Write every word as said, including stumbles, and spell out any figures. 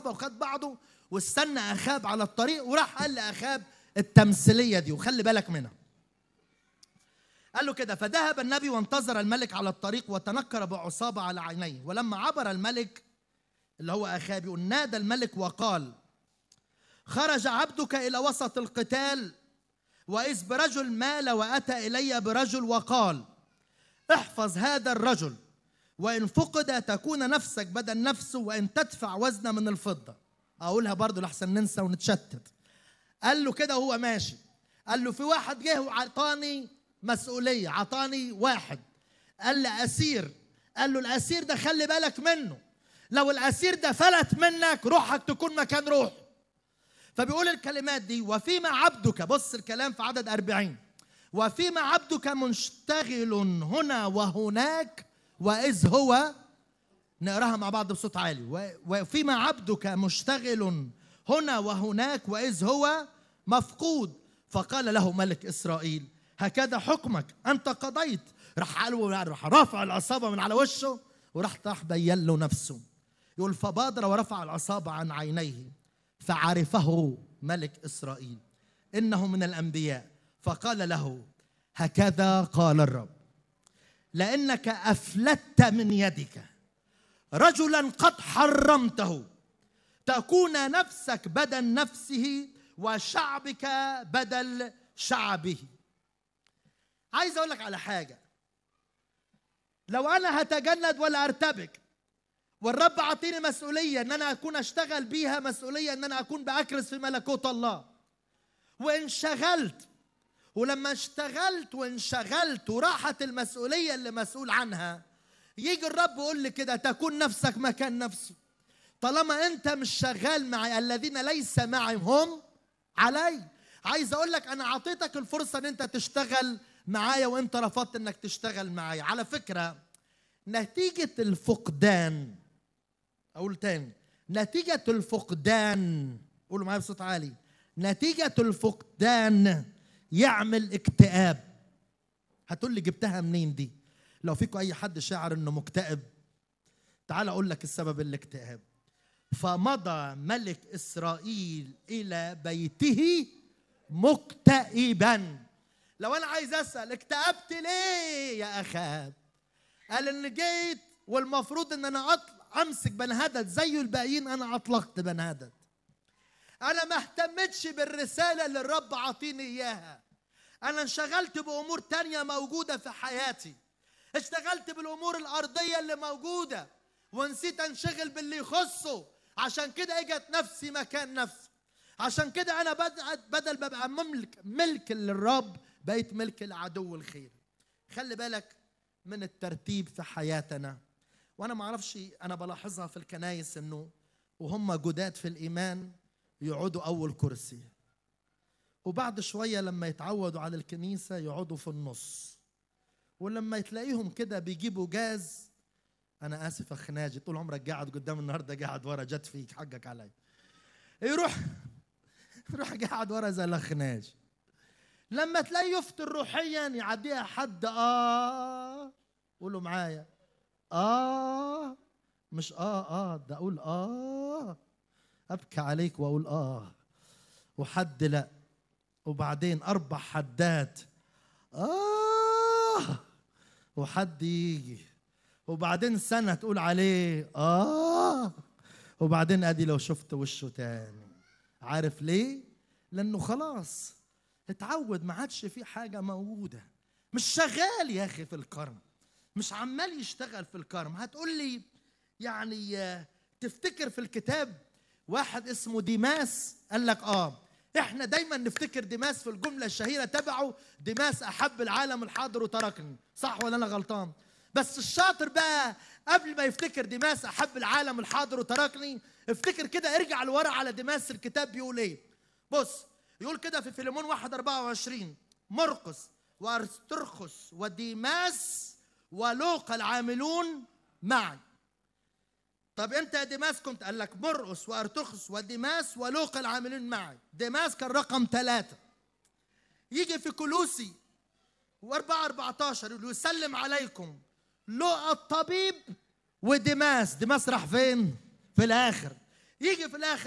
الصحابة وخد بعضه واستنى أخاب على الطريق وراح قال لأخاب التمثيلية دي، وخلي بالك منها. قال له كده: فذهب النبي وانتظر الملك على الطريق وتنكر بعصابة على عينيه، ولما عبر الملك اللي هو أخاب يقول: نادى الملك وقال: خرج عبدك إلى وسط القتال، وإذ برجل مال وأتى إلي برجل وقال: احفظ هذا الرجل، وإن فقد تكون نفسك بدل نفسه، وإن تدفع وزنه من الفضة. أقولها برضو لحسن ننسى ونتشتت. قال له كده وهو ماشي، قال له: في واحد جه وعطاني مسؤولية، عطاني واحد، قال لي أسير. قال له: الأسير ده خلي بالك منه، لو الأسير ده فلت منك روحك تكون مكان روح. فبيقول الكلمات دي: وفيما عبدك، بص الكلام في عدد أربعين، وفيما عبدك مشتغل هنا وهناك وإذ هو، نقراها مع بعض بصوت عالي، وفيما عبدك مشتغل هنا وهناك وإذ هو مفقود. فقال له ملك إسرائيل: هكذا حكمك، أنت قضيت. راح قالوا، راح رافع العصابة من على وشه وراح راح بين له نفسه. يقول: فبادر ورفع العصابة عن عينيه فعرفه ملك إسرائيل إنه من الأنبياء، فقال له: هكذا قال الرب: لأنك أفلتت من يدك رجلا قد حرمته، تكون نفسك بدل نفسه وشعبك بدل شعبه. عايز أقول لك على حاجة، لو أنا هتجند ولا أرتبك والرب عطيني مسؤولية ان انا اكون اشتغل بيها، مسؤولية ان انا اكون باكرس في ملكوت الله، وانشغلت، ولما اشتغلت وانشغلت وراحت المسؤولية اللي مسؤول عنها، يجي الرب يقول لي كده: تكون نفسك مكان نفسه. طالما انت مش شغال معي، الذين ليس معهم علي. عايز اقول لك انا عطيتك الفرصة ان انت تشتغل معايا وانت رفضت انك تشتغل معايا. على فكرة نتيجة الفقدان، أقول تاني، نتيجة الفقدان، قولوا معايا بصوت عالي، نتيجة الفقدان يعمل اكتئاب. هتقول لي جبتها منين دي؟ لو فيكم أي حد شاعر إنه مكتئب، تعال أقول لك السبب الاكتئاب. فمضى ملك إسرائيل إلى بيته مكتئبا. لو أنا عايز أسأل اكتئبت ليه يا أخاب؟ قال إن جيت والمفروض إن أنا أطلع امسك بنهدد زي الباقيين، انا اطلقت بنهدد. انا ما اهتمتش بالرساله اللي الرب عطيني اياها، انا انشغلت بامور تانية موجوده في حياتي، اشتغلت بالامور الارضيه اللي موجوده ونسيت انشغل باللي يخصه. عشان كده اجت نفسي مكان نفسي، عشان كده انا بدل ببقى مملك ملك للرب بقيت ملك العدو الخير. خلي بالك من الترتيب في حياتنا. وانا ما اعرفش، انا بلاحظها في الكنايس انه وهم جداد في الايمان يقعدوا اول كرسي، وبعد شويه لما يتعودوا على الكنيسه يقعدوا في النص، ولما تلاقيهم كده بيجيبوا جاز، انا اسف يا خناجي طول عمرك قاعد قدام، النهارده قاعد ورا، جت فيك حقك علي، يروح يروح قاعد ورا زي الخناجي. لما تلاقيه يفطر روحيا يعديها حد اه قولوا معايا آه، مش آه آه ده أقول آه، أبكي عليك وأقول آه، وحد لا، وبعدين أربع حدات آه، وحد يجي، وبعدين سنة تقول عليه آه، وبعدين أدي لو شفت وشه تاني. عارف ليه؟ لأنه خلاص اتعود، ما عادش في حاجة موجودة، مش شغال يا أخي في الكرم، مش عمال يشتغل في الكرم. هتقول لي يعني تفتكر في الكتاب واحد اسمه ديماس؟ قال لك اه، احنا دايما نفتكر ديماس في الجملة الشهيرة تبعه: ديماس احب العالم الحاضر وتركني. صح ولا انا غلطان؟ بس الشاطر بقى قبل ما يفتكر ديماس احب العالم الحاضر وتركني، افتكر كده، ارجع لورا على ديماس الكتاب بيقول ايه. بص يقول كده في فيليمون واحد أربعة وعشرين: مرقس وارسترخس وديماس ولوقا العاملون معي. طب انت يا ديماس كنت؟ قال لك مرقس وارتخس وديماس ولوقا العاملين معي. ديماس كان رقم ثلاثة. يجي في كولوسي واربعة أربعتاشر يقول: يسلم عليكم لوقا الطبيب وديماس. ديماس راح فين؟ في الاخر. يجي في الاخر